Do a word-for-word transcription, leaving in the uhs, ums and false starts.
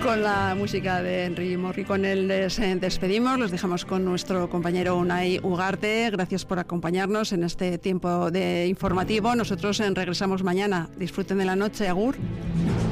Con la música de Henry Morricone les despedimos, los dejamos con nuestro compañero Unai Ugarte. Gracias por acompañarnos en este tiempo de informativo. Nosotros regresamos mañana. Disfruten de la noche. Agur.